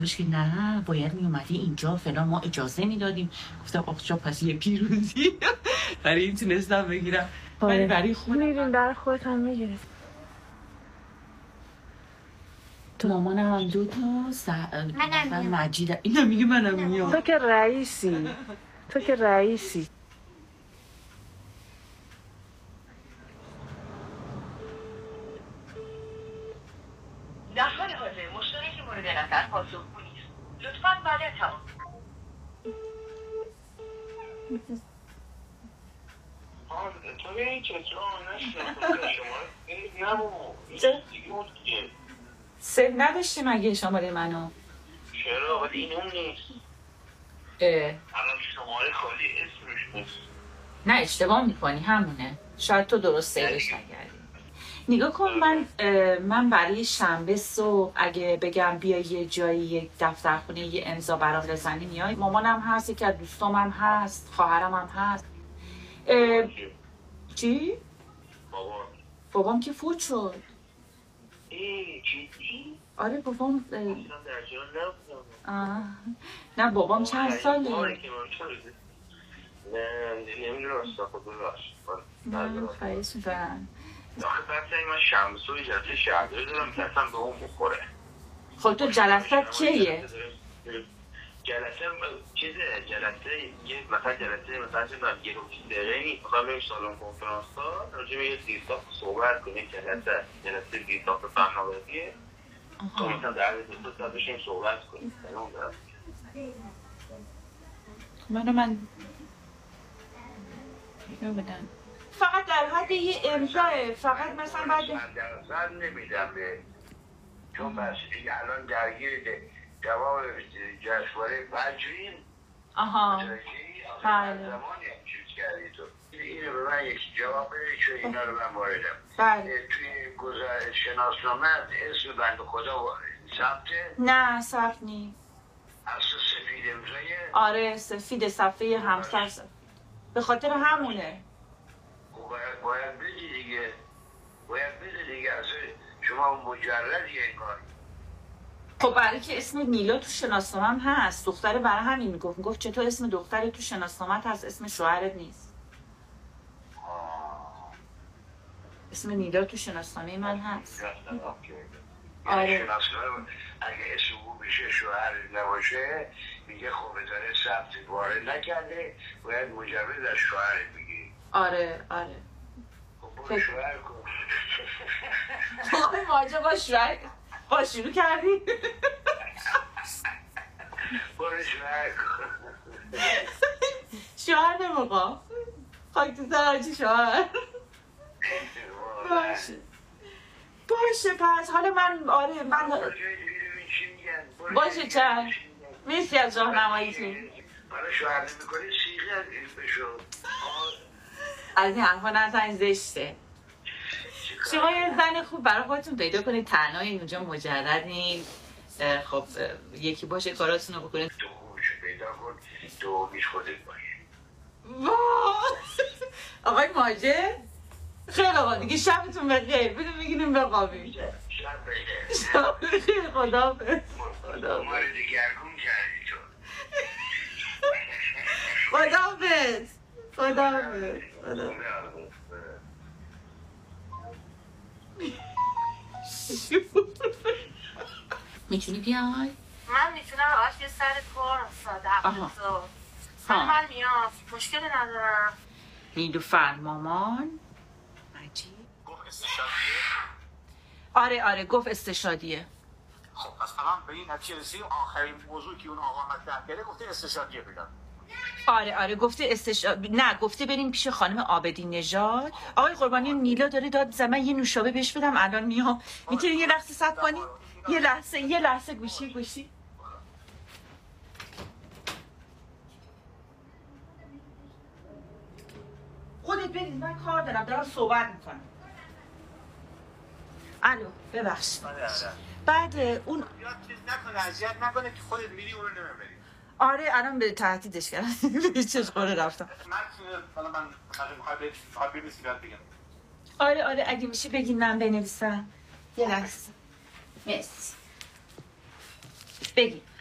که نه باید میومدی اینجا فلان، ما اجازه میدادیم. گفتم آخ پس یه پیروزی برای این تونستم بگیرم. ولی برای خودم میرین در خودت هم میگیرید. تو مامانم هم دو تا مجید اینا میگه منم میام. تو که رئیسی. در حال حاضر مشترک مورد نظر پاسخگو نیست. لطفاً بعد از تمام. سه نداشتی مگه شماره منو؟ چرا؟ ولی این اون نیست. الان شماره خالی اسمش نیست. نه اشتباه میکنی، همونه. شاید تو درست سیوش نکردی. نگاه کن، من برای شنبه صبح اگه بگم بیا یه جایی، یک دفترخونه، یه امضا برام بزنی میای. مامانم هست، یکی از دوستام هم هست، خواهرم هم هست. چی؟ بابام که فوت شد. چی؟ آره بابام در جان نبودم. نه بابام چند ساله. نه نمیدونم اصلا خود راست. نه خواهیش میکنم. آخه بسه من شمسوی جلسه شهرداری دارم که اصلا به اون بخوره. خب تو جلسات کیه؟ جلسه مثلا یه روز دقیقه میخوام بریم سالن کنفرانس ها راجع به یه زیرساخت صحبت کنیم. جلسه زیرساخت فناوریه. تو مثلا در دو ساعت بشیم صحبت کنیم. من بدن فقط در حد یه امضاه، فقط مثلا بعد من درصد نمیدم به چون بس الان درگیر جواب جشنواره فجرین. بله زمانی هم چیز کردی تو اینو به من یکی جواب بده چون اینا رو من واردم. بله توی شناسنامه اسم بند خدا ثبته؟ نه ثبت نی. اصلا سفید امضای؟ آره سفید صفحه همسر به خاطر همونه. باید بدی دیگه. اصلا شما مجردی انگار. خب برای که اسم نیلا تو شناسنامه‌م هست. دختره برای همین میگفت چطور اسم دختر تو شناسنامه‌ت هست اسم شوهرت نیست. اسم نیلا تو شناسنامه من هست. آره شناسنامه اگه اسم او بشه شوهر نباشه میگه خب داره ثبت وارد نکرده باید مجرد از شوهرت بگیری. آره خب برو شوهر کن. ماجا با شوهر با شروع کردی؟ برو شوهر کن. شوهر نموقع خاک تو سرچی شوهر. باشه پس حالا من باشه چند مرسی از راهنماییتون. حالا شوهر نمی‌کنی سیغه از این بشو. از این حرفا نزن زشته. شما یه زن خوب برای خودتون پیدا کنید، تنهایی اونجا مجردین. خب یکی باشه کاراتون رو بکنید. تو خوبشو پیدا کن تو بیش خودت باشه. آقای ماجد خیلی آقا دیگه شبتون بخیر. بدون میگیریم بقابیم. شب بخیر. خدا به ما رو دیگرگون کردی تو. خدا میتونی بیای؟ من میتونم آش یه سر کار ساده من میام مشکل ندارم. نیلوفر مامان مجید گفت استشادیه؟ آره گفت استشادیه. خب پس تمام به این نتیجه رسیدیم آخرین موضوعی که اون آقا مطرح کرده گفته استشادیه بدن. آره گفته نه گفته بریم پیش خانم عابدی نژاد. آقای قربانی نیلا داره داد زدن. یه نوشابه بهش بدم الان میام. میتونی یه لحظه صبر کنی؟ یه لحظه گوشی. خودت برید من کار دارم صحبت میکنم. الو ببخشید. بعد اون چیز نکنه اذیت نکنه که خودت میری اون رو نمیبری. آره الان به تهدیدش کردم. چه خونه رفتم. من بگم. آره اگه میشه بگین من بنویسم. یه لحظه. مرسی. بگی